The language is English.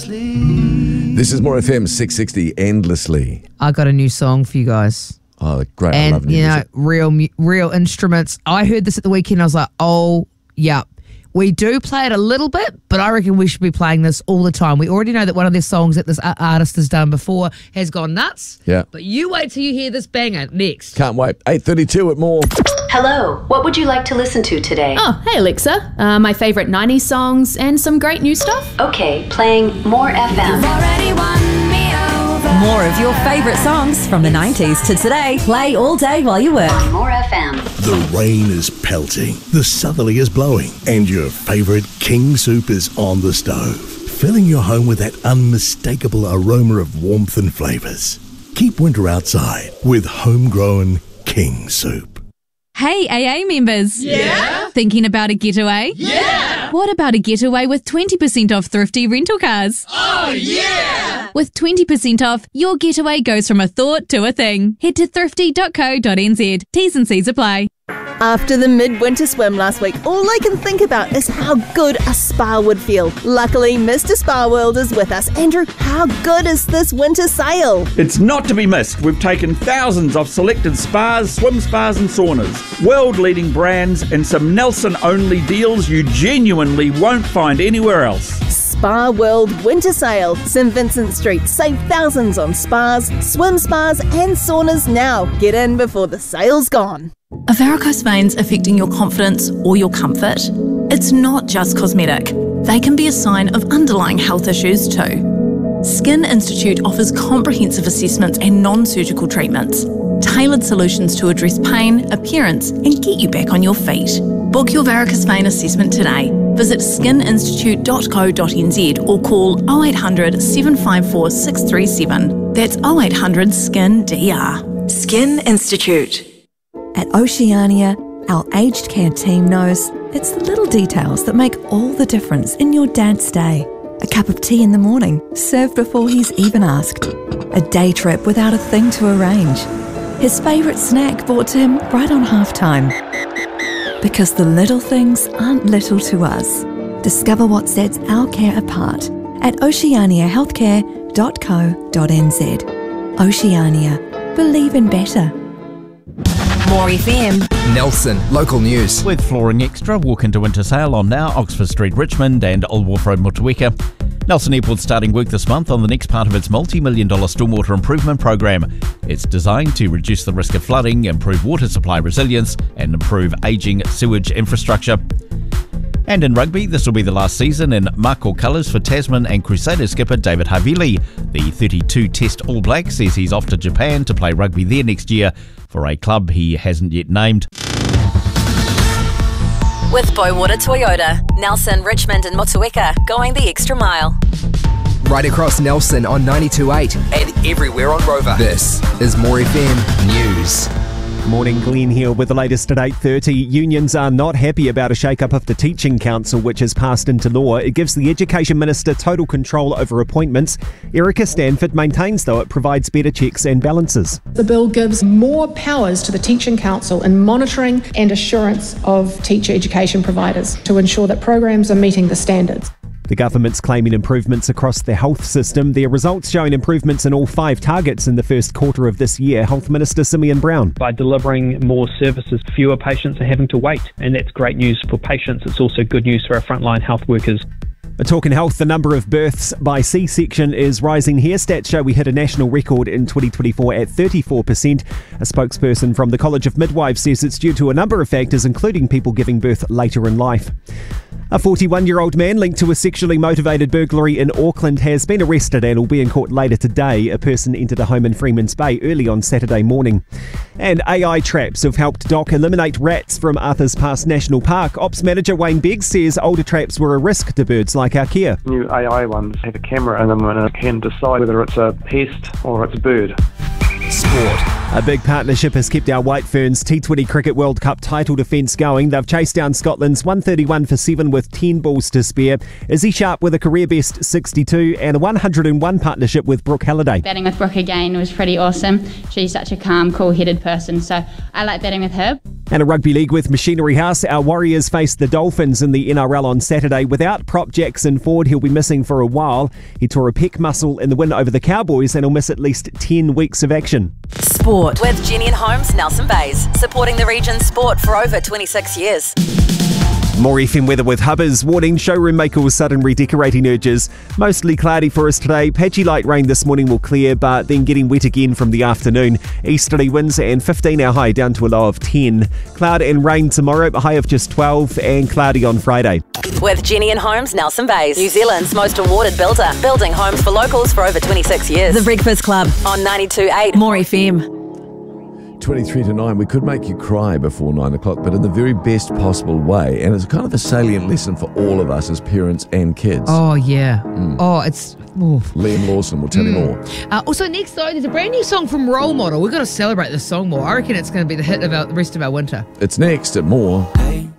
endlessly. This is More FM 660 Endlessly. I got a new song for you guys. Oh, great. I And, love new music. real instruments. I heard this at the weekend. I was like, oh, yeah. We do play it a little bit, but I reckon we should be playing this all the time. We already know that one of their songs that this artist has done before has gone nuts. Yeah. But you wait till you hear this banger next. Can't wait. 8:32 at More. Hello, what would you like to listen to today? Oh, hey Alexa. My favourite 90s songs and some great new stuff. Okay, playing More FM. More of your favourite songs from the 90s to today. Play all day while you work. On More FM. The rain is pelting, the southerly is blowing, and your favourite King Soup is on the stove, filling your home with that unmistakable aroma of warmth and flavours. Keep winter outside with homegrown King Soup. Hey AA members. Yeah? Thinking about a getaway? Yeah! What about a getaway with 20% off thrifty rental cars? Oh, yeah! With 20% off, your getaway goes from a thought to a thing. Head to thrifty.co.nz. T's and C's apply. After the midwinter swim last week, all I can think about is how good a spa would feel. Luckily, Mr. Spa World is with us. Andrew, how good is this winter sail? It's not to be missed. We've taken thousands of selected spas, swim spas and saunas, world-leading brands and some Nelson-only deals you genuinely won't find anywhere else. Spa World Winter Sale, St Vincent Street. Save thousands on spas, swim spas and saunas now. Get in before the sale's gone. Are varicose veins affecting your confidence or your comfort? It's not just cosmetic. They can be a sign of underlying health issues too. Skin Institute offers comprehensive assessments and non-surgical treatments, tailored solutions to address pain, appearance and get you back on your feet. Book your varicose vein assessment today. Visit skininstitute.co.nz or call 0800 754 637. That's 0800 SKIN-DR. Skin Institute. At Oceania, our aged care team knows it's the little details that make all the difference in your dad's day. A cup of tea in the morning, served before he's even asked. A day trip without a thing to arrange. His favourite snack brought to him right on half-time. Because the little things aren't little to us. Discover what sets our care apart at oceaniahealthcare.co.nz. Oceania. Believe in better. More FM. Nelson, local news. With Flooring Extra, walk into winter sale on now Oxford Street, Richmond and Old Wharf Road, Motueka. Nelson Airport starting work this month on the next part of its multi-million-dollar stormwater improvement program. It's designed to reduce the risk of flooding, improve water supply resilience and improve ageing sewage infrastructure. And in rugby, this will be the last season in Mako colours for Tasman and Crusader skipper David Havili. The 32-test All Black says he's off to Japan to play rugby there next year for a club he hasn't yet named. With Bowater Toyota, Nelson, Richmond and Motueka, going the extra mile. Right across Nelson on 92.8 and everywhere on Rover. This is More FM News. Morning, Glenn here with the latest at 8:30. Unions are not happy about a shake-up of the Teaching Council, which has passed into law. It gives the Education Minister total control over appointments. Erica Stanford maintains, though, it provides better checks and balances. The bill gives more powers to the Teaching Council in monitoring and assurance of teacher education providers to ensure that programs are meeting the standards. The government's claiming improvements across the health system. Their results showing improvements in all 5 targets in the first quarter of this year. Health Minister Simeon Brown. By delivering more services, fewer patients are having to wait, and that's great news for patients. It's also good news for our frontline health workers. Talking health, the number of births by C-section is rising here. Stats show we hit a national record in 2024 at 34%. A spokesperson from the College of Midwives says it's due to a number of factors, including people giving birth later in life. A 41-year-old man linked to a sexually motivated burglary in Auckland has been arrested and will be in court later today. A person entered a home in Freeman's Bay early on Saturday morning. And AI traps have helped DOC eliminate rats from Arthur's Pass National Park. Ops manager Wayne Beggs says older traps were a risk to birds like Arkea. New AI ones have a camera in them and it can decide whether it's a pest or it's a bird. Sport. A big partnership has kept our White Ferns T20 Cricket World Cup title defence going. They've chased down Scotland's 131 for 7 with 10 balls to spare. Izzy Sharp with a career best 62 and a 101 partnership with Brooke Halliday. Batting with Brooke again was pretty awesome. She's such a calm, cool-headed person, so I like batting with her. And a rugby league with Machinery House. Our Warriors face the Dolphins in the NRL on Saturday. Without prop Jackson Ford, he'll be missing for a while. He tore a pec muscle in the win over the Cowboys and he'll miss at least 10 weeks of action. Sport with Jenny and Holmes, Nelson Bays, supporting the region's sport for over 26 years. More FM weather with Hubbers. Warning, showroom makers sudden redecorating urges. Mostly cloudy for us today. Patchy light rain this morning will clear, but then getting wet again from the afternoon. Easterly winds and 15 our high down to a low of 10. Cloud and rain tomorrow, a high of just 12 and cloudy on Friday. With Jenny and Holmes, Nelson Bays, New Zealand's most awarded builder, building homes for locals for over 26 years. The Breakfast Club On 92.8 More FM. 23 to 9. We could make you cry before 9 o'clock, but in the very best possible way. And it's kind of a salient lesson for all of us as parents and kids. Oh, yeah. Oh, it's... Oof. Liam Lawson will tell you more. Also, next, though, there's a brand new song from Role Model. We've got to celebrate this song more. I reckon it's going to be the hit of the rest of our winter. It's next at More.